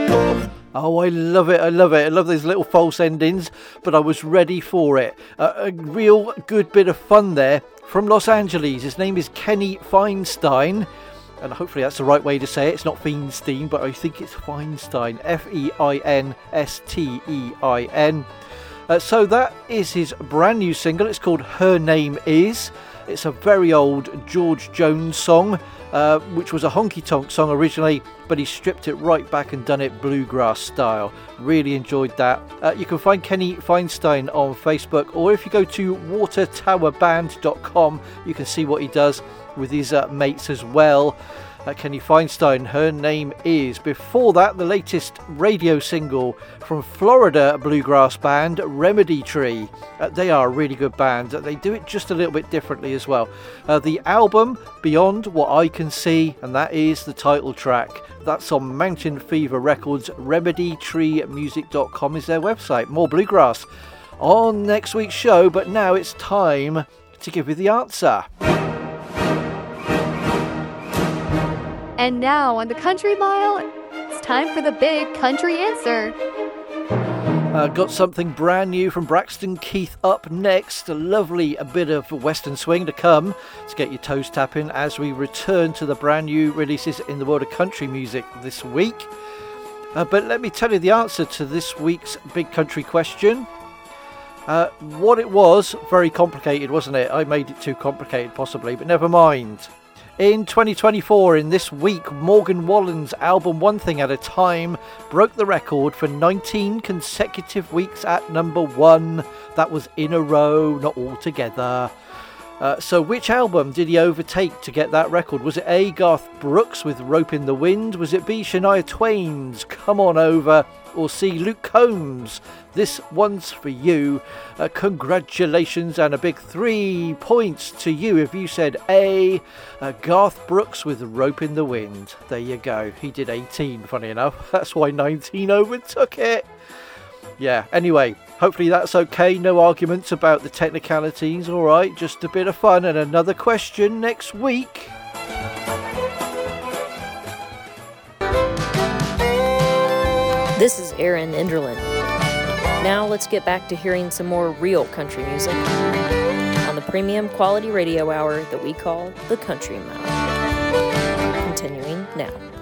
Oh, I love it. I love it. I love those little false endings, but I was ready for it. A real good bit of fun there from Los Angeles. His name is Kenny Feinstein, and hopefully that's the right way to say it. It's not Feinstein, but I think it's Feinstein. Feinstein. So that is his brand new single. It's called Her Name Is. It's a very old George Jones song, which was a honky-tonk song originally, but he stripped it right back and done it bluegrass style. Really enjoyed that. You can find Kenny Feinstein on Facebook, or if you go to watertowerband.com, you can see what he does with his mates as well. Kenny Feinstein, Her Name Is. Before that, the latest radio single from Florida bluegrass band Remedy Tree. They are a really good band. They do it just a little bit differently as well. The album Beyond What I Can See, and that is the title track. That's on Mountain Fever Records. RemedyTreeMusic.com is their website. More bluegrass on next week's show, but now it's time to give you the answer. And now on the Country Mile, it's time for the big country answer. Got something brand new from Braxton Keith up next. A lovely bit of western swing to come to get your toes tapping as we return to the brand new releases in the world of country music this week. But let me tell you the answer to this week's big country question. What it was, very complicated, wasn't it? I made it too complicated possibly, but never mind. In 2024, in this week, Morgan Wallen's album One Thing at a Time broke the record for 19 consecutive weeks at number 1. That was in a row, not all together. So which album did he overtake to get that record? Was it A, Garth Brooks with Rope in the Wind? Was it B, Shania Twain's Come On Over? Or C, Luke Combs' This One's For You? Congratulations, and a big 3 points to you if you said A, Garth Brooks with Rope in the Wind. There you go. He did 18, funny enough. That's why 19 overtook it. Yeah, anyway, hopefully that's okay. No arguments about the technicalities, alright? Just a bit of fun, and another question next week. This is Aaron Enderlin. Now let's get back to hearing some more real country music on the premium quality radio hour that we call the Country Mile. Continuing now.